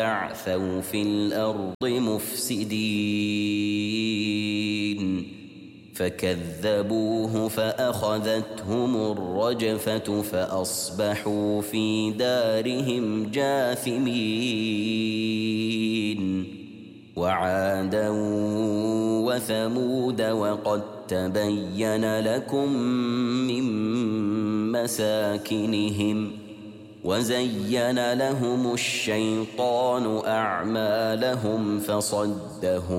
يعثوا في الأرض مفسدين فكذبوه فأخذتهم الرجفة فأصبحوا في دارهم جاثمين وعادا وثمود وقد تبين لكم من مساكنهم وزين لهم الشيطان أعمالهم فصدهم